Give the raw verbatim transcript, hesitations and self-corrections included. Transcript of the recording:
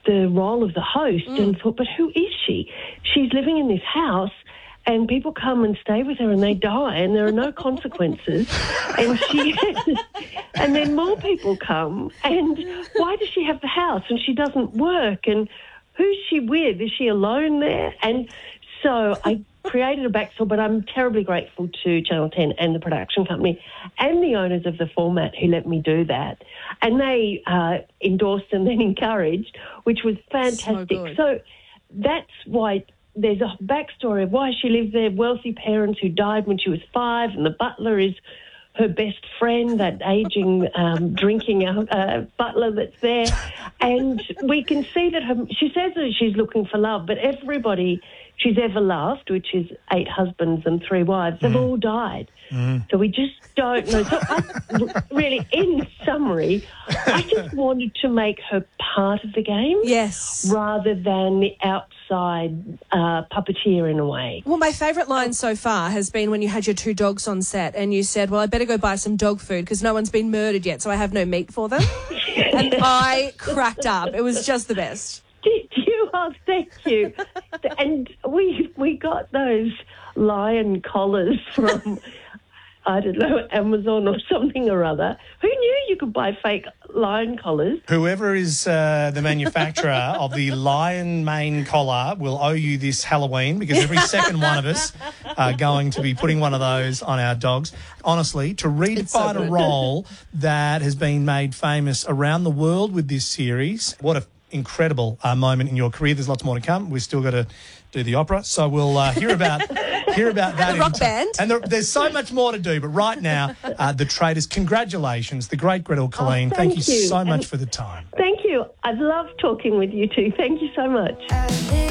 the role of the host Mm. and thought, but who is she? She's living in this house and people come and stay with her and they die and there are no consequences. And she, and then more people come and why does she have the house and she doesn't work and who's she with? Is she alone there? And so I created a backstory, but I'm terribly grateful to Channel ten and the production company and the owners of the format who let me do that. And they uh, endorsed and then encouraged, which was fantastic. So good. So that's why there's a backstory of why she lived there, wealthy parents who died when she was five, and the butler is her best friend, that ageing, um, drinking uh, butler that's there. And we can see that her, she says that she's looking for love, but everybody she's ever loved, which is eight husbands and three wives, they've Mm. all died. Mm. So we just don't know. So I, really, in summary, I just wanted to make her part of the game. Yes. Rather than the outside uh, puppeteer in a way. Well, my favourite line so far has been when you had your two dogs on set and you said, well, I better go buy some dog food because no one's been murdered yet, so I have no meat for them. And I cracked up. It was just the best. Did you? Oh, thank you. And we we got those lion collars from, I don't know, Amazon or something or other. Who knew you could buy fake lion collars? Whoever is uh, the manufacturer of the lion mane collar will owe you this Halloween because every second one of us are going to be putting one of those on our dogs. Honestly, to redefine so a role that has been made famous around the world with this series, what an incredible uh, moment in your career. There's lots more to come. We've still got to do the opera, so we'll uh, hear about hear about that. And the rock in band. And the, there's so much more to do, but right now, uh, The Traitors, congratulations, the great Gretel Colleen. Oh, thank thank you you. so much And- for the time. Thank you. I've loved talking with you too. Thank you so much.